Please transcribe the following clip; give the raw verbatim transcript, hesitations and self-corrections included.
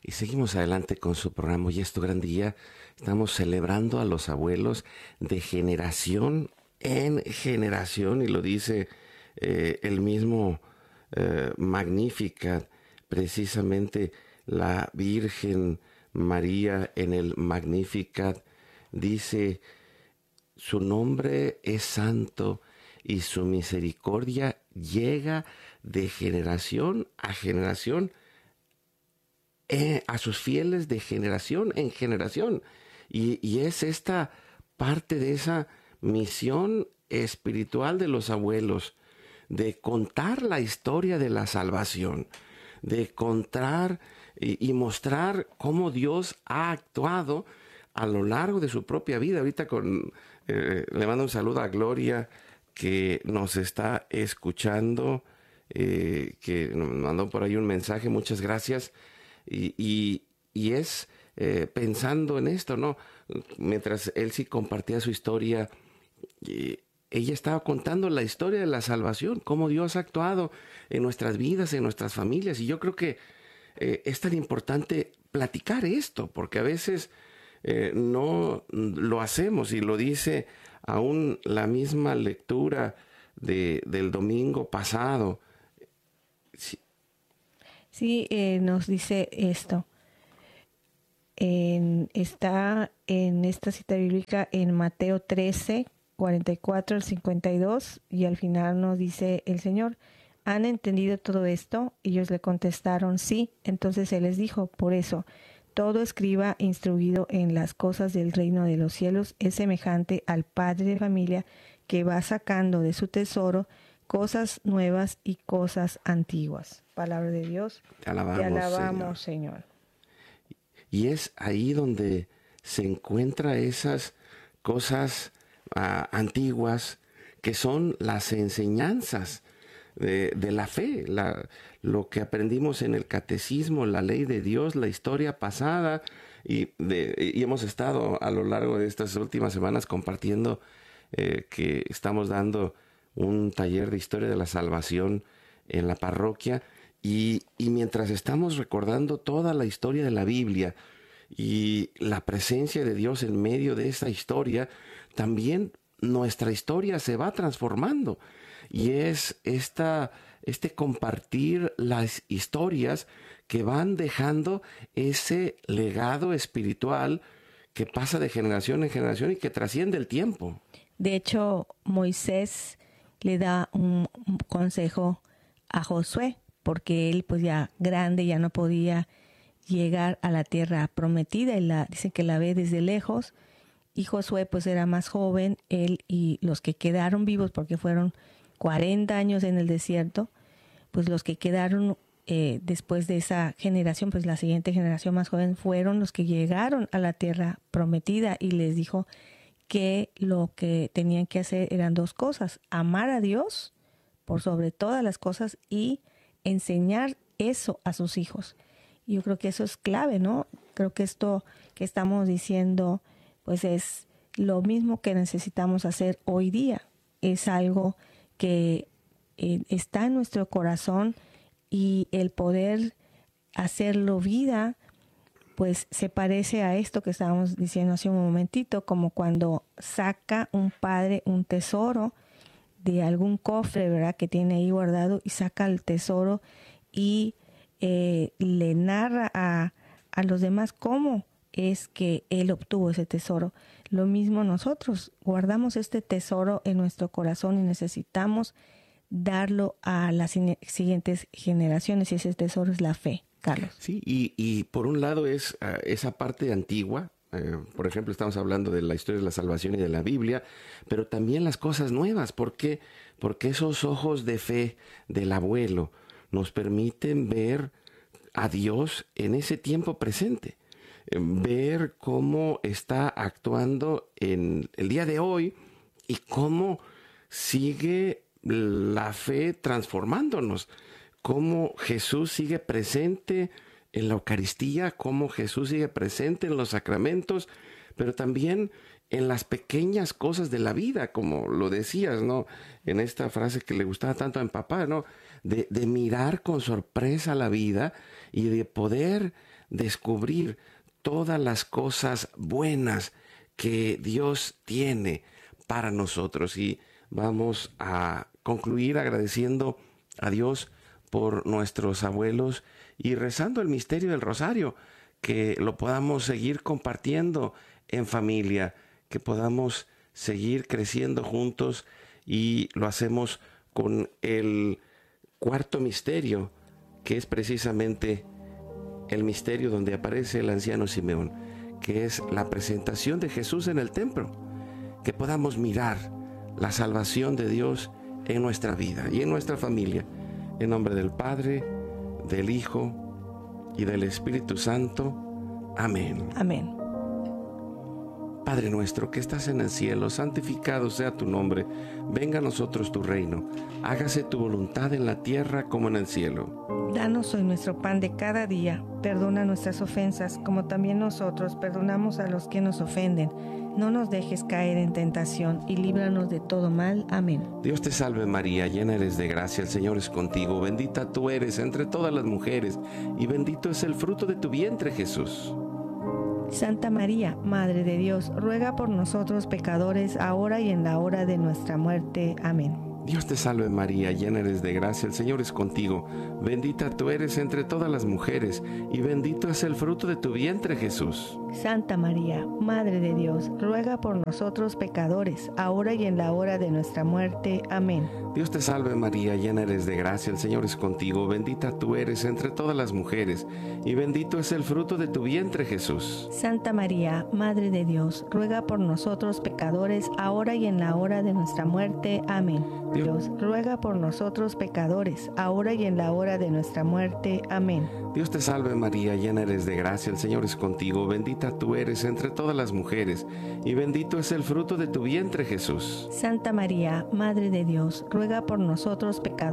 Y seguimos adelante con su programa. Hoy es tu gran día. Estamos celebrando a los abuelos de generación en generación. Y lo dice eh, el mismo eh, Magnificat, precisamente la Virgen María en el Magnificat. Dice, su nombre es santo y su misericordia llega de generación a generación, Eh, a sus fieles de generación en generación. Y, y es esta parte de esa misión espiritual de los abuelos, de contar la historia de la salvación, de contar y, y mostrar cómo Dios ha actuado a lo largo de su propia vida. Ahorita con, eh, le mando un saludo a Gloria, que nos está escuchando, eh, que nos mandó por ahí un mensaje. Muchas gracias. Y, y, y es eh, pensando en esto, ¿no? Mientras él sí compartía su historia, y ella estaba contando la historia de la salvación, cómo Dios ha actuado en nuestras vidas, en nuestras familias. Y yo creo que eh, es tan importante platicar esto, porque a veces eh, no lo hacemos, y lo dice aún la misma lectura de, del domingo pasado. Sí. Sí, eh, nos dice esto. En, está en esta cita bíblica en Mateo trece, cuarenta y cuatro al cincuenta y dos, y al final nos dice el Señor, ¿han entendido todo esto? Y ellos le contestaron, sí. Entonces Él les dijo, por eso, todo escriba instruido en las cosas del reino de los cielos es semejante al padre de familia que va sacando de su tesoro cosas nuevas y cosas antiguas. Palabra de Dios. Te alabamos, Te alabamos Señor. Señor. Y es ahí donde se encuentran esas cosas uh, antiguas que son las enseñanzas de, de la fe, la, lo que aprendimos en el catecismo, la ley de Dios, la historia pasada, y, de, y hemos estado a lo largo de estas últimas semanas compartiendo eh, que estamos dando un taller de historia de la salvación en la parroquia, y, y mientras estamos recordando toda la historia de la Biblia y la presencia de Dios en medio de esta historia, también nuestra historia se va transformando, y es esta, este compartir las historias que van dejando ese legado espiritual que pasa de generación en generación y que trasciende el tiempo. De hecho, Moisés le da un, un consejo a Josué, porque él pues ya grande ya no podía llegar a la tierra prometida, y la, dicen que la ve desde lejos, y Josué pues era más joven, él y los que quedaron vivos, porque fueron cuarenta años en el desierto, pues los que quedaron eh, después de esa generación, pues la siguiente generación más joven fueron los que llegaron a la tierra prometida, y les dijo que lo que tenían que hacer eran dos cosas: amar a Dios por sobre todas las cosas y enseñar eso a sus hijos. Y yo creo que eso es clave, ¿no? Creo que esto que estamos diciendo pues es lo mismo que necesitamos hacer hoy día. Es algo que eh, está en nuestro corazón, y el poder hacerlo vida pues se parece a esto que estábamos diciendo hace un momentito, como cuando saca un padre un tesoro de algún cofre, ¿verdad?, que tiene ahí guardado, y saca el tesoro y eh, le narra a, a los demás cómo es que él obtuvo ese tesoro. Lo mismo nosotros, guardamos este tesoro en nuestro corazón y necesitamos darlo a las siguientes generaciones, y ese tesoro es la fe, Carlos. Sí, y, y por un lado es uh, esa parte antigua. Eh, por ejemplo, estamos hablando de la historia de la salvación y de la Biblia, pero también las cosas nuevas. ¿Por qué? Porque esos ojos de fe del abuelo nos permiten ver a Dios en ese tiempo presente, eh, ver cómo está actuando en el día de hoy y cómo sigue la fe transformándonos, cómo Jesús sigue presente en la Eucaristía, cómo Jesús sigue presente en los sacramentos, pero también en las pequeñas cosas de la vida, como lo decías, ¿no?, en esta frase que le gustaba tanto a mi papá, ¿no?, de, de mirar con sorpresa la vida y de poder descubrir todas las cosas buenas que Dios tiene para nosotros. Y vamos a concluir agradeciendo a Dios por nuestros abuelos y rezando el misterio del rosario, que lo podamos seguir compartiendo en familia, que podamos seguir creciendo juntos, y lo hacemos con el cuarto misterio, que es precisamente el misterio donde aparece el anciano Simeón, que es la presentación de Jesús en el templo, que podamos mirar la salvación de Dios en nuestra vida y en nuestra familia. En nombre del Padre, del Hijo y del Espíritu Santo. Amén. Amén. Padre nuestro que estás en el cielo, santificado sea tu nombre. Venga a nosotros tu reino. Hágase tu voluntad en la tierra como en el cielo. Danos hoy nuestro pan de cada día. Perdona nuestras ofensas, como también nosotros perdonamos a los que nos ofenden. No nos dejes caer en tentación y líbranos de todo mal. Amén. Dios te salve María, llena eres de gracia, el Señor es contigo. Bendita tú eres entre todas las mujeres, y bendito es el fruto de tu vientre, Jesús. Santa María, Madre de Dios, ruega por nosotros pecadores, ahora y en la hora de nuestra muerte. Amén. Dios te salve María, llena eres de gracia, el Señor es contigo. Bendita tú eres entre todas las mujeres, y bendito es el fruto de tu vientre, Jesús. Santa María, Madre de Dios, ruega por nosotros pecadores, ahora y en la hora de nuestra muerte. Amén. Dios te salve María, llena eres de gracia, el Señor es contigo. Bendita tú eres entre todas las mujeres, y bendito es el fruto de tu vientre, Jesús. Santa María, Madre de Dios, ruega por nosotros pecadores, ahora y en la hora de nuestra muerte. Amén. Dios, ruega por nosotros pecadores, ahora y en la hora de nuestra muerte. Amén. Dios te salve María, llena eres de gracia, el Señor es contigo. Bendita tú eres entre todas las mujeres, y bendito es el fruto de tu vientre, Jesús. Santa María, Madre de Dios, ruega por nosotros pecadores,